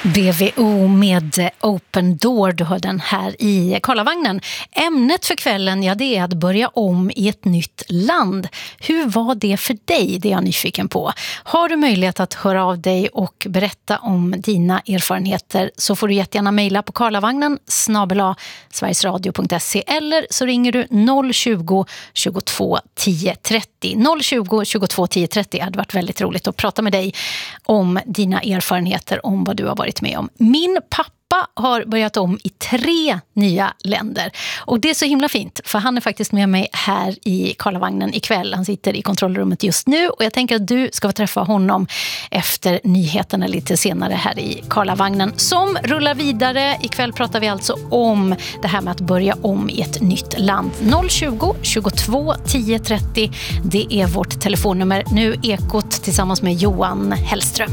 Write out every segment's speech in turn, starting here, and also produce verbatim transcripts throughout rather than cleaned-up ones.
B V O med Open Door, du hör den här i Karlavagnen. Ämnet för kvällen, ja, det är att börja om i ett nytt land. Hur var det för dig? Det är jag nyfiken på. Har du möjlighet att höra av dig och berätta om dina erfarenheter så får du jättegärna mejla på karlavagnen snabel-a sverigesradio punkt se eller så ringer du noll tjugo, tjugotvå, tio, trettio. noll tjugo, tjugotvå, tio, trettio. Det hade varit väldigt roligt att prata med dig om dina erfarenheter, om vad du har varit med om. Min pappa har börjat om i tre nya länder. Och det är så himla fint, för han är faktiskt med mig här i Karlavagnen ikväll. Han sitter i kontrollrummet just nu och jag tänker att du ska få träffa honom efter nyheterna lite senare här i Karlavagnen som rullar vidare. Ikväll pratar vi alltså om det här med att börja om i ett nytt land. noll tjugo, tjugotvå, tio, trettio. Det är vårt telefonnummer. Nu Ekot tillsammans med Johan Hellström.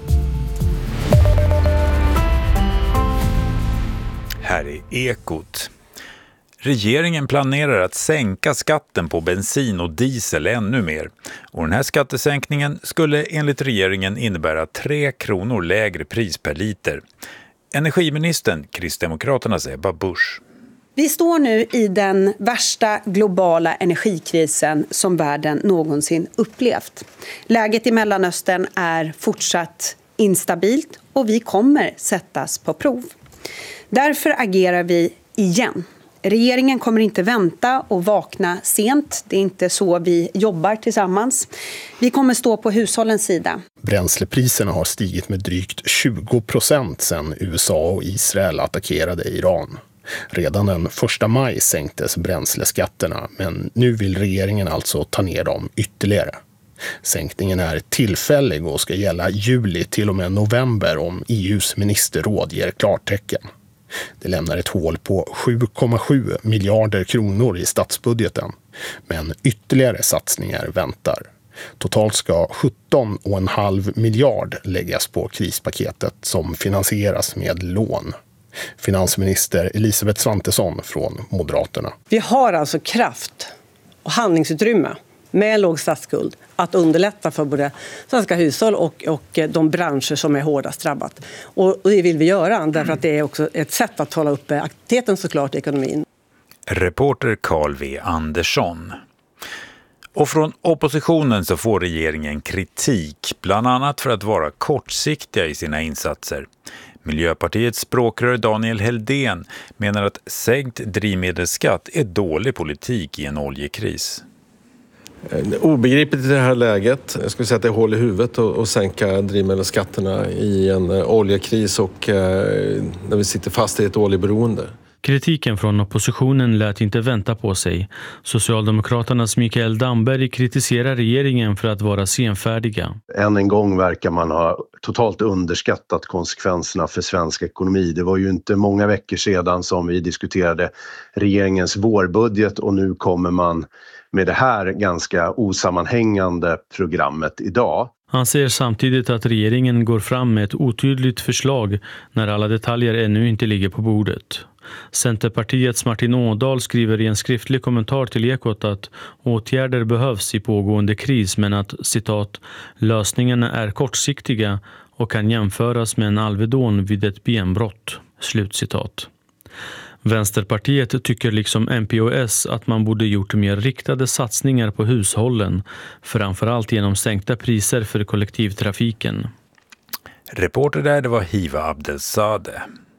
Här är Ekot. Regeringen planerar att sänka skatten på bensin och diesel ännu mer. Och den här skattesänkningen skulle enligt regeringen innebära tre kronor lägre pris per liter. Energiministern, Kristdemokraternas Ebba Busch. Vi står nu i den värsta globala energikrisen som världen någonsin upplevt. Läget i Mellanöstern är fortsatt instabilt och vi kommer sättas på prov. Därför agerar vi igen. Regeringen kommer inte vänta och vakna sent. Det är inte så vi jobbar tillsammans. Vi kommer stå på hushållens sida. Bränslepriserna har stigit med drygt tjugo procent sedan U S A och Israel attackerade Iran. Redan den första maj sänktes bränsleskatterna, men nu vill regeringen alltså ta ner dem ytterligare. Sänkningen är tillfällig och ska gälla juli till och med november om E U:s ministerråd ger klartecken. Det lämnar ett hål på sju komma sju miljarder kronor i statsbudgeten, men ytterligare satsningar väntar. Totalt ska sjutton komma fem miljard läggas på krispaketet som finansieras med lån. Finansminister Elisabeth Svantesson från Moderaterna. Vi har alltså kraft och handlingsutrymme med låg statsskuld att underlätta för både svenska hushåll och, och de branscher som är hårdast drabbat. Och, och det vill vi göra därför att det är också ett sätt att hålla uppe aktiviteten såklart i ekonomin. Reporter Carl V. Andersson. Och från oppositionen så får regeringen kritik, bland annat för att vara kortsiktiga i sina insatser. Miljöpartiets språkrör Daniel Heldén menar att sänkt drivmedelsskatt är dålig politik i en oljekris. Obegripligt i det här läget. Jag skulle säga att det är hål i huvudet att sänka drivmedelsskatterna i en oljekris och när vi sitter fast i ett oljeberoende. Kritiken från oppositionen lät inte vänta på sig. Socialdemokraternas Mikael Damberg kritiserar regeringen för att vara senfärdiga. Än en gång verkar man ha totalt underskattat konsekvenserna för svensk ekonomi. Det var ju inte många veckor sedan som vi diskuterade regeringens vårbudget och nu kommer man med det här ganska osammanhängande programmet idag. Han säger samtidigt att regeringen går fram med ett otydligt förslag när alla detaljer ännu inte ligger på bordet. Centerpartiets Martin Ådahl skriver i en skriftlig kommentar till Ekot att åtgärder behövs i pågående kris men att, citat, lösningarna är kortsiktiga och kan jämföras med en Alvedon vid ett benbrott, slutcitat. Vänsterpartiet tycker liksom M P och S att man borde gjort mer riktade satsningar på hushållen, framförallt genom sänkta priser för kollektivtrafiken. Reporter där, det var Hiva Abdelsade.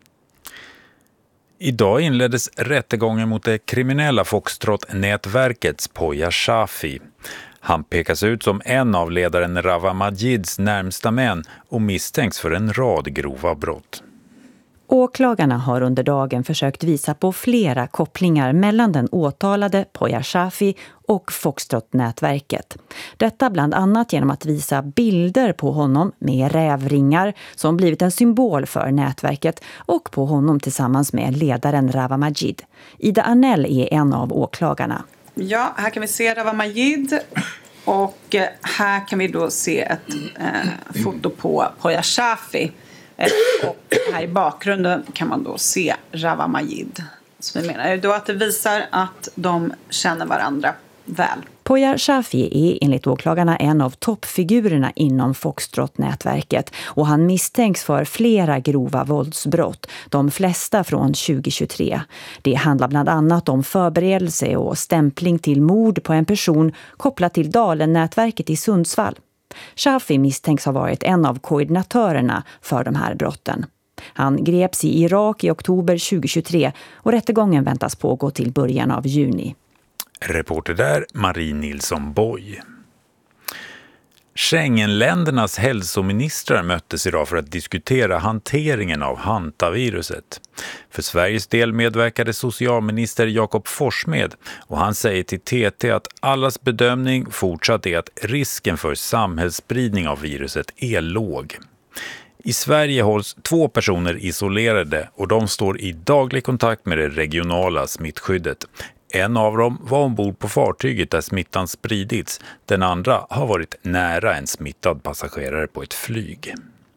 Idag inleddes rättegången mot det kriminella Foxtrot-nätverkets Poya Shafi. Han pekas ut som en av ledaren Rawa Majids närmsta män och misstänks för en rad grova brott. Åklagarna har under dagen försökt visa på flera kopplingar mellan den åtalade Poya Shafi och Foxtrot-nätverket. Detta bland annat genom att visa bilder på honom med rävringar som blivit en symbol för nätverket och på honom tillsammans med ledaren Rawa Majid. Ida Arnell är en av åklagarna. Ja, här kan vi se Rawa Majid och här kan vi då se ett eh, foto på Poya Shafi. Och här i bakgrunden kan man då se Rawa Majid. Så vi menar då att det visar att de känner varandra. väl. Poya Shafi är enligt åklagarna en av toppfigurerna inom Foxtrot-nätverket och han misstänks för flera grova våldsbrott, de flesta från tjugohundratjugotre. Det handlar bland annat om förberedelse och stämpling till mord på en person kopplat till Dalen-nätverket i Sundsvall. Shafi misstänks ha varit en av koordinatörerna för de här brotten. Han greps i Irak i oktober tjugohundratjugotre och rättegången väntas pågå till början av juni. Reporter där, Marie Nilsson Boy. Schengenländernas hälsoministrar möttes idag för att diskutera hanteringen av hantaviruset. För Sveriges del medverkade socialminister Jakob Forssmed och han säger till T T att allas bedömning fortsatt är att risken för samhällsspridning av viruset är låg. I Sverige hålls två personer isolerade och de står i daglig kontakt med det regionala smittskyddet. En av dem var ombord på fartyget där smittan spridits. Den andra har varit nära en smittad passagerare på ett flyg.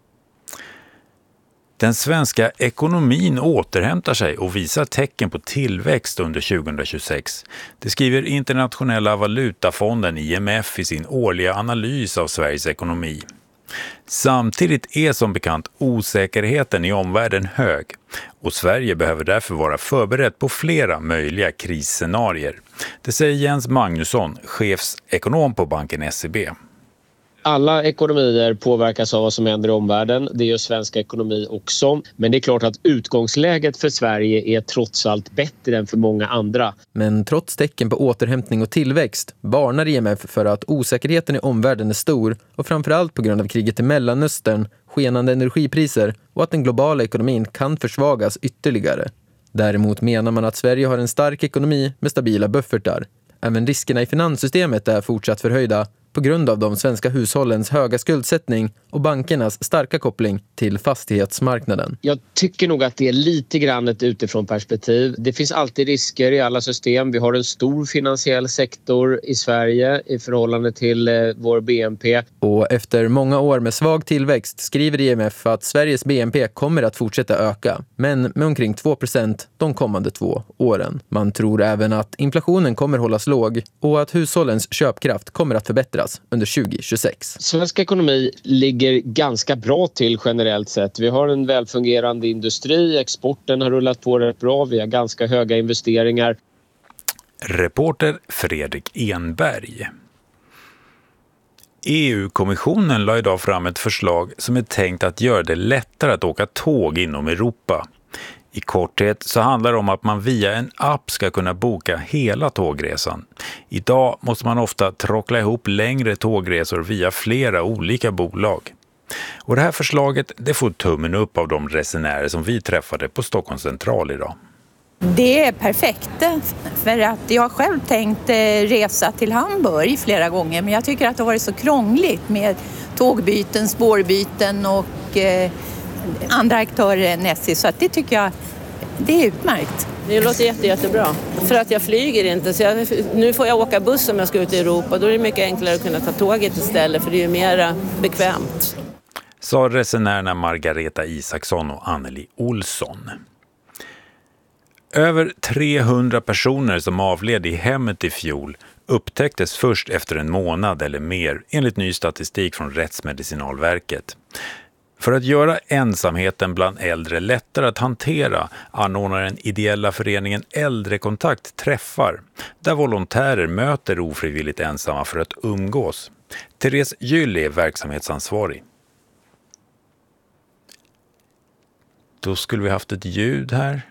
Den svenska ekonomin återhämtar sig och visar tecken på tillväxt under tjugohundratjugosex. Det skriver Internationella valutafonden I M F i sin årliga analys av Sveriges ekonomi. Samtidigt är som bekant osäkerheten i omvärlden hög och Sverige behöver därför vara förberett på flera möjliga krisscenarier. Det säger Jens Magnusson, chefsekonom på banken S E B. Alla ekonomier påverkas av vad som händer i omvärlden. Det gör svensk ekonomi också. Men det är klart att utgångsläget för Sverige är trots allt bättre än för många andra. Men trots tecken på återhämtning och tillväxt varnar I M F för att osäkerheten i omvärlden är stor och framförallt på grund av kriget i Mellanöstern, skenande energipriser och att den globala ekonomin kan försvagas ytterligare. Däremot menar man att Sverige har en stark ekonomi med stabila buffertar. Även riskerna i finanssystemet är fortsatt förhöjda på grund av de svenska hushållens höga skuldsättning och bankernas starka koppling till fastighetsmarknaden. Jag tycker nog att det är lite grann ett utifrån perspektiv. Det finns alltid risker i alla system. Vi har en stor finansiell sektor i Sverige i förhållande till eh, vår B N P. Och efter många år med svag tillväxt skriver I M F att Sveriges B N P kommer att fortsätta öka, men med omkring två procent de kommande två åren. Man tror även att inflationen kommer hållas låg och att hushållens köpkraft kommer att förbättras under tjugohundratjugosex. Svensk ekonomi ligger ganska bra till generellt sett. Vi har en välfungerande industri, exporten har rullat på rätt bra, vi har ganska höga investeringar. Reporter Fredrik Enberg. E U-kommissionen la idag fram ett förslag som är tänkt att göra det lättare att åka tåg inom Europa. I korthet så handlar det om att man via en app ska kunna boka hela tågresan. Idag måste man ofta trockla ihop längre tågresor via flera olika bolag. Och det här förslaget det får tummen upp av de resenärer som vi träffade på Stockholms central idag. Det är perfekt, för att jag har själv tänkt resa till Hamburg flera gånger, men jag tycker att det har varit så krångligt med tågbyten, spårbyten och eh, andra aktörer än S J, så att det tycker jag det är utmärkt. Det låter jätte, jättebra, för att jag flyger inte, så jag, nu får jag åka buss om jag ska ut i Europa, då är det mycket enklare att kunna ta tåget istället, för det är ju mer bekvämt. Sa resenärerna Margareta Isaksson och Anneli Olsson. Över trehundra personer som avled i hemmet i fjol upptäcktes först efter en månad eller mer enligt ny statistik från Rättsmedicinalverket. För att göra ensamheten bland äldre lättare att hantera anordnar den ideella föreningen Äldrekontakt träffar där volontärer möter ofrivilligt ensamma för att umgås. Therese Gyll är verksamhetsansvarig. Då skulle vi haft ett ljud här.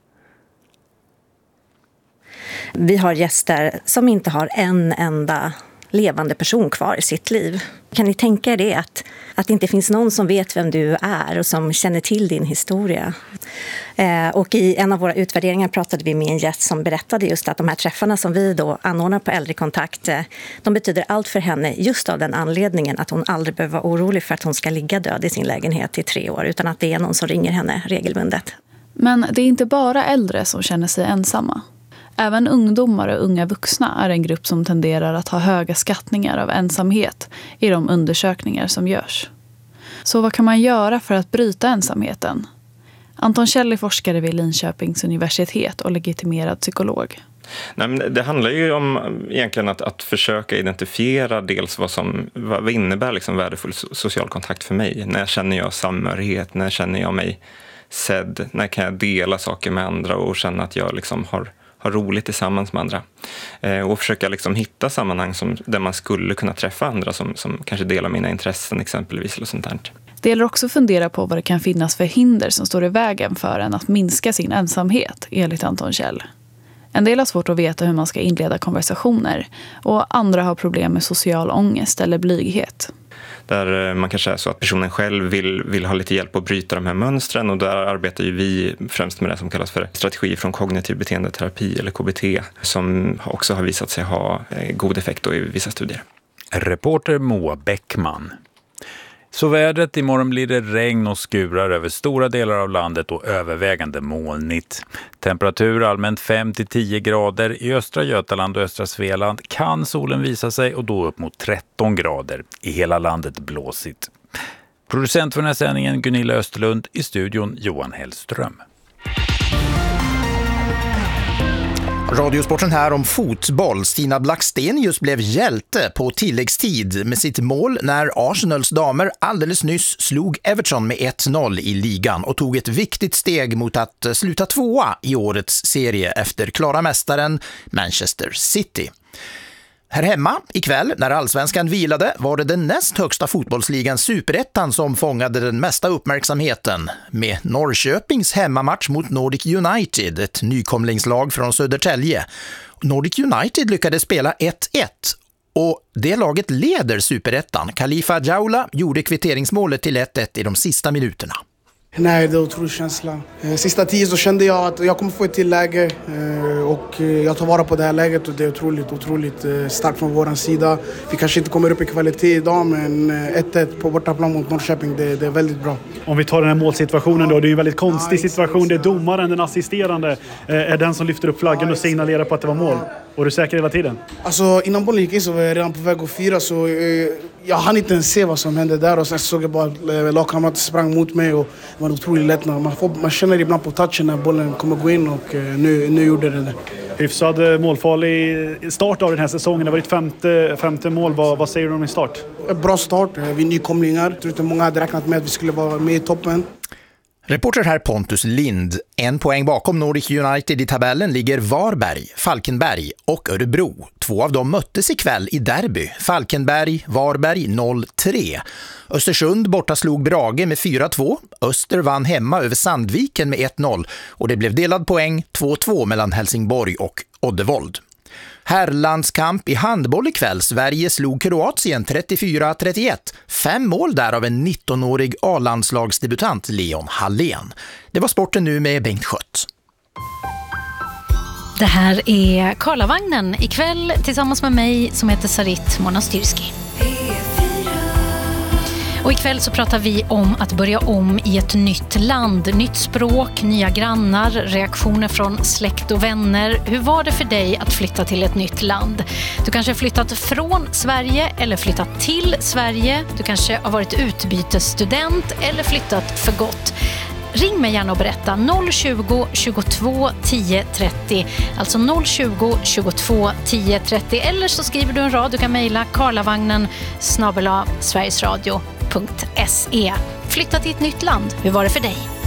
Vi har gäster som inte har en enda levande person kvar i sitt liv. Kan ni tänka er det, att, att det inte finns någon som vet vem du är och som känner till din historia? Eh, och i en av våra utvärderingar pratade vi med en gäst som berättade just att de här träffarna som vi då anordnar på Äldrekontakt, eh, de betyder allt för henne just av den anledningen att hon aldrig behöver vara orolig för att hon ska ligga död i sin lägenhet i tre år, utan att det är någon som ringer henne regelbundet. Men det är inte bara äldre som känner sig ensamma. Även ungdomar och unga vuxna är en grupp som tenderar att ha höga skattningar av ensamhet i de undersökningar som görs. Så vad kan man göra för att bryta ensamheten? Anton Kjell är forskare vid Linköpings universitet och legitimerad psykolog. Nej, men det handlar ju om egentligen att, att försöka identifiera dels vad som vad innebär liksom värdefull social kontakt för mig. När känner jag samhörighet? När känner jag mig sedd? När kan jag dela saker med andra och känna att jag liksom har, har roligt tillsammans med andra? Eh, och försöka liksom hitta sammanhang som, där man skulle kunna träffa andra som, som kanske delar mina intressen exempelvis. Eller sånt där. Det gäller också att fundera på vad det kan finnas för hinder som står i vägen för en att minska sin ensamhet, enligt Anton Kjell. En del har svårt att veta hur man ska inleda konversationer och andra har problem med social ångest eller blyghet. Där man kanske är så att personen själv vill, vill ha lite hjälp att bryta de här mönstren, och där arbetar ju vi främst med det som kallas för strategi från kognitiv beteendeterapi eller K B T, som också har visat sig ha god effekt i vissa studier. Reporter Moa Bäckman. Så vädret, imorgon blir det regn och skurar över stora delar av landet och övervägande molnigt. Temperatur allmänt fem till tio grader. I östra Götaland och östra Svealand kan solen visa sig och då upp mot tretton grader. I hela landet blåsigt. Producent för den här sändningen Gunilla Österlund, i studion Johan Hellström. Radiosporten här om fotboll. Stina Blackstenius blev hjälte på tilläggstid med sitt mål när Arsenals damer alldeles nyss slog Everton med ett noll i ligan och tog ett viktigt steg mot att sluta tvåa i årets serie efter klara mästaren Manchester City. Här hemma ikväll, när allsvenskan vilade, var det den näst högsta fotbollsligan Superettan som fångade den mesta uppmärksamheten med Norrköpings hemmamatch mot Nordic United, ett nykomlingslag från Södertälje. Nordic United lyckades spela ett ett och det laget leder Superettan. Khalifa Jaula gjorde kvitteringsmålet till ett ett i de sista minuterna. Nej, det är en otrolig känsla. Sista tio så kände jag att jag kommer få ett till läge och jag tar vara på det här läget och det är otroligt, otroligt starkt från vår sida. Vi kanske inte kommer upp i kvalitet idag, men ett ett på bortaplan mot Norrköping, det, det är väldigt bra. Om vi tar den här målsituationen då, det är en väldigt konstig situation. Det är domaren, den assisterande, är den som lyfter upp flaggan och signalerar på att det var mål. Var du säker hela tiden? Alltså innan bollen gick in så var jag redan på väg att fira, så jag hann inte ens se vad som hände där och sen såg jag bara att lagkamrater sprang mot mig och det var en otrolig lättnad. Man, får, man känner ibland på touchen när bollen kommer gå in och nu, nu gjorde det det. Hyfsad målfarlig start av den här säsongen. Det var ditt femte, femte mål. Vad, vad säger du om din start? Bra start. Vi är nykomlingar. Jag tror inte många hade räknat med att vi skulle vara med i toppen. Reporter här Pontus Lind. En poäng bakom Nordic United i tabellen ligger Varberg, Falkenberg och Örebro. Två av dem möttes ikväll i derby. Falkenberg, Varberg noll tre. Östersund borta slog Brage med fyra två. Öster vann hemma över Sandviken med ett noll. Och det blev delad poäng två två mellan Helsingborg och Oddevold. Herrlandskamp i handboll ikväll. Sverige slog Kroatien trettiofyra trettioett. Fem mål där av en nittonårig A-landslagsdebutant Leon Hallén. Det var sporten nu med Bengt Schött. Det här är Karlavagnen ikväll tillsammans med mig som heter Sarit Monastyrski. Och ikväll så pratar vi om att börja om i ett nytt land, nytt språk, nya grannar, reaktioner från släkt och vänner. Hur var det för dig att flytta till ett nytt land? Du kanske har flyttat från Sverige eller flyttat till Sverige. Du kanske har varit utbytesstudent eller flyttat för gott. Ring mig gärna och berätta noll tjugo tjugotvå tio trettio, alltså noll tjugo tjugotvå tio trettio, eller så skriver du en rad. Du kan mejla karlavagnen snabel-a sverigesradio punkt se. Flytta till ett nytt land, hur var det för dig?